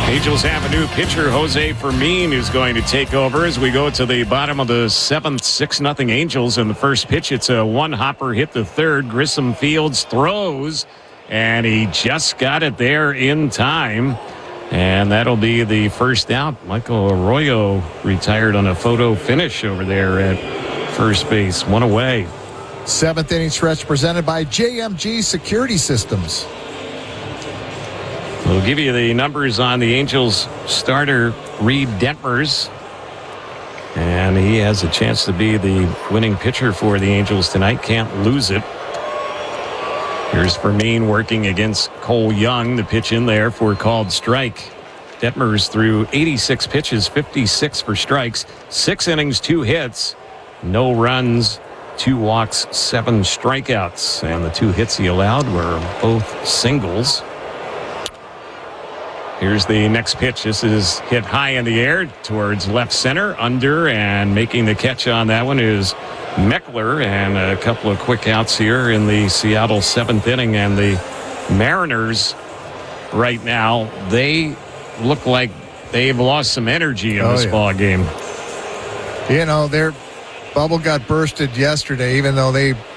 Angels have a new pitcher, Jose Fermin, who's going to take over as we go to the bottom of the seventh. 6-0 Angels in the first pitch. It's a one-hopper hit the third. Grissom Fields throws, and he just got it there in time. And that'll be the first out. Michael Arroyo retired on a photo finish over there at first base. One away. Seventh inning stretch presented by JMG Security Systems. We'll give you the numbers on the Angels starter, Reed Detmers. And he has a chance to be the winning pitcher for the Angels tonight. Can't lose it. Here's Fermin working against Cole Young. The pitch in there for a called strike. Detmers threw 86 pitches, 56 for strikes, 6 innings, 2 hits, no runs, 2 walks, 7 strikeouts. And the 2 hits he allowed were both singles. Here's the next pitch. This is hit high in the air towards left center, under, and making the catch on that one is Meckler. And a couple of quick outs here in the Seattle 7th inning. And the Mariners right now, they look like they've lost some energy in this ball game. You know, their bubble got bursted yesterday, even though they